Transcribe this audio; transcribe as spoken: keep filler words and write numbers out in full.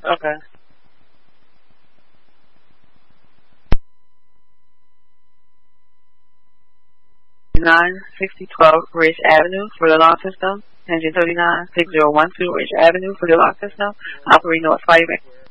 Okay. Nine sixty twelve Ridge Avenue for the law system. Engine thirty nine six zero one two Ridge Avenue for the law system. Operating North Firebase.